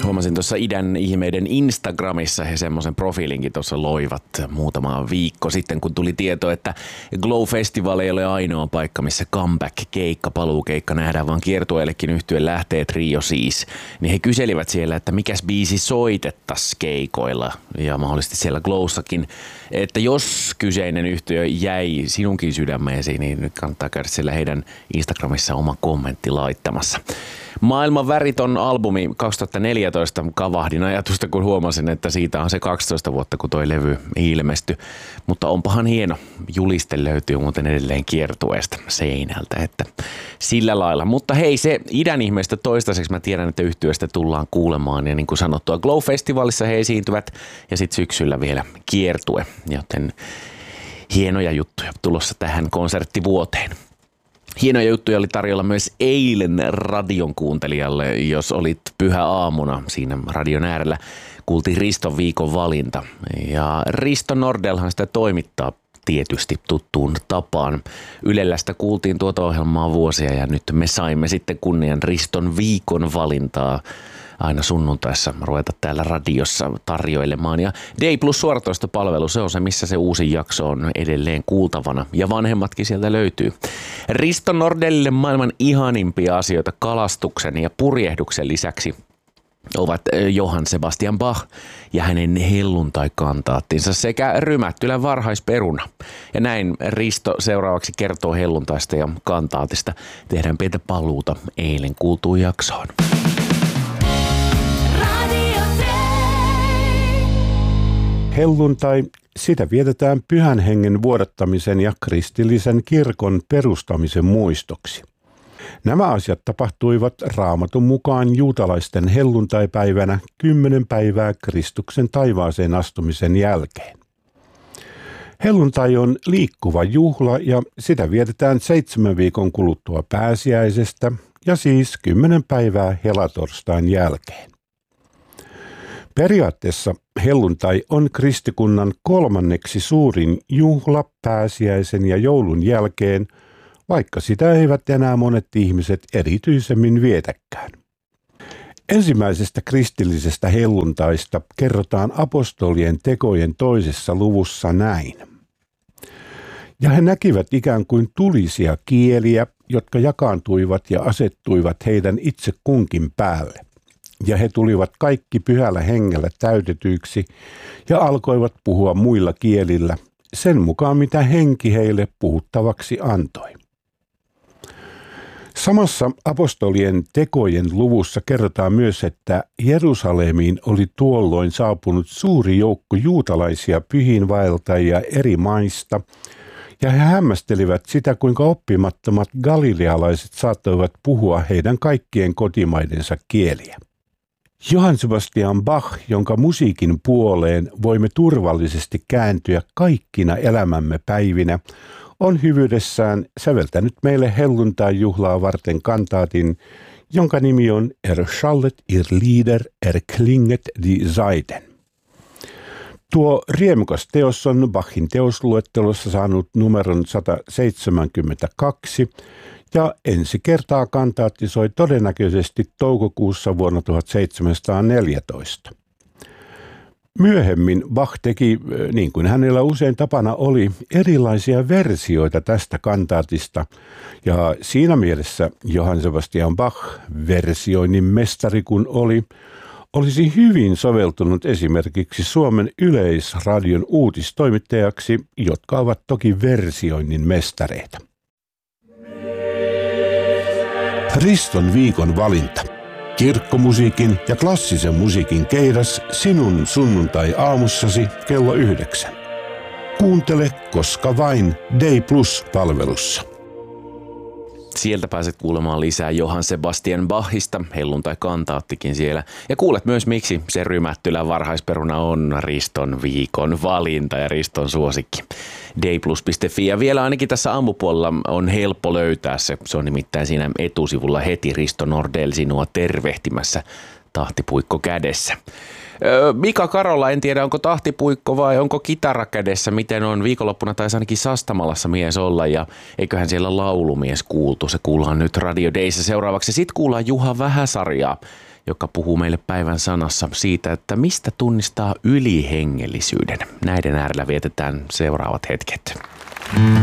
Huomasin tuossa Idän ihmeiden Instagramissa he semmoisen profiilinkin tuossa loivat muutama viikko sitten, kun tuli tieto, että Glow-festival ei ole ainoa paikka, missä comeback-keikka, paluukeikka nähdään, vaan kiertueellekin yhtyeen lähtee trio siis. Niin he kyselivät siellä, että mikäs biisi soitettaisiin keikoilla ja mahdollisesti siellä Glowssakin, että jos kyseinen yhtiö jäi sinunkin sydämeesi, niin nyt kannattaa käydä siellä heidän Instagramissa oma kommentti laittamassa. Maailman väriton albumi 2014 kavahdin ajatusta, kun huomasin, että siitä on se 12 vuotta, kun toi levy ilmestyi. Mutta onpahan hieno. Juliste löytyy muuten edelleen kiertueesta seinältä, että sillä lailla. Mutta hei, se Idän ihmeestä toistaiseksi mä tiedän, että yhtyeestä tullaan kuulemaan. Ja niin kuin sanottua, Glow-festivaalissa he esiintyvät ja sitten syksyllä vielä kiertue. Joten hienoja juttuja tulossa tähän konserttivuoteen. Hienoja juttuja oli tarjolla myös eilen radion kuuntelijalle, jos olit pyhäaamuna siinä radion äärellä. Kuultiin Riston viikon valinta ja Risto Nordelhan sitä toimittaa tietysti tuttuun tapaan. Ylellä sitä kuultiin tuota ohjelmaa vuosia ja nyt me saimme sitten kunnian Riston viikon valintaa aina sunnuntaissa ruveta täällä radiossa tarjoilemaan. Ja Day Plus suoratoistopalvelu, se on se, missä se uusi jakso on edelleen kuultavana. Ja vanhemmatkin sieltä löytyy. Risto Nordellille maailman ihanimpia asioita kalastuksen ja purjehduksen lisäksi ovat Johann Sebastian Bach ja hänen helluntai-kantaattinsa sekä Rymättylän varhaisperuna. Ja näin Risto seuraavaksi kertoo helluntaista ja kantaatista. Tehdään pientä paluuta eilen kuultuun jaksoon. Helluntai, sitä vietetään Pyhän Hengen vuodattamisen ja kristillisen kirkon perustamisen muistoksi. Nämä asiat tapahtuivat Raamatun mukaan juutalaisten helluntaipäivänä 10 päivää Kristuksen taivaaseen astumisen jälkeen. Helluntai on liikkuva juhla ja sitä vietetään 7 viikon kuluttua pääsiäisestä ja siis 10 päivää helatorstain jälkeen. Periaatteessa helluntai on kristikunnan 3. suurin juhla pääsiäisen ja joulun jälkeen, vaikka sitä eivät enää monet ihmiset erityisemmin vietäkään. Ensimmäisestä kristillisestä helluntaista kerrotaan apostolien tekojen 2. luvussa näin. Ja he näkivät ikään kuin tulisia kieliä, jotka jakaantuivat ja asettuivat heidän itse kunkin päälle. Ja he tulivat kaikki Pyhällä Hengellä täytetyiksi ja alkoivat puhua muilla kielillä, sen mukaan mitä henki heille puhuttavaksi antoi. Samassa apostolien tekojen luvussa kerrotaan myös, että Jerusalemiin oli tuolloin saapunut suuri joukko juutalaisia pyhiinvaeltajia eri maista, ja he hämmästelivät sitä, kuinka oppimattomat galilealaiset saattoivat puhua heidän kaikkien kotimaidensa kieliä. Johann Sebastian Bach, jonka musiikin puoleen voimme turvallisesti kääntyä kaikkina elämämme päivinä, on hyvyydessään säveltänyt meille helluntai-juhlaa varten kantaatin, jonka nimi on Erschallet ihr Lieder, erklinget die Saiten. Tuo riemukas teos on Bachin teosluettelossa saanut numeron 172 ja ensi kertaa kantaatti soi todennäköisesti toukokuussa vuonna 1714. Myöhemmin Bach teki, niin kuin hänellä usein tapana oli, erilaisia versioita tästä kantaatista, ja siinä mielessä Johann Sebastian Bach, versioinnin mestari kun oli, olisi hyvin soveltunut esimerkiksi Suomen Yleisradion uutistoimittajaksi, jotka ovat toki versioinnin mestareita. Riston viikon valinta. Kirkkomusiikin ja klassisen musiikin keidas sinun sunnuntai-aamussasi kello 9. Kuuntele koska vain Day Plus-palvelussa. Sieltä pääset kuulemaan lisää Johann Sebastian Bachista, helluntai-kantaattikin siellä. Ja kuulet myös, miksi se Rymättylän varhaisperuna on Riston viikon valinta ja Riston suosikki. Dayplus.fi ja vielä ainakin tässä aamupuolella on helppo löytää se. Se on nimittäin siinä etusivulla heti Risto Nordell sinua tervehtimässä tahtipuikko kädessä. Mika Karola, en tiedä onko tahtipuikko vai onko kitara kädessä, miten on. Viikonloppuna taisi ainakin Sastamalassa mies olla ja eiköhän siellä laulumies kuultu. Se kuullaan nyt Radio Dayssä seuraavaksi. Sitten kuullaan Juha Vähäsarjaa, joka puhuu meille päivän sanassa siitä, että mistä tunnistaa ylihengellisyyden. Näiden äärellä vietetään seuraavat hetket.